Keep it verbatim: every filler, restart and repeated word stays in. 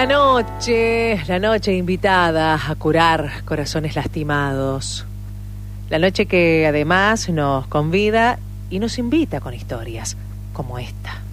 la noche, la noche invitada a curar corazones lastimados. La noche que además nos convida y nos invita con historias como esta.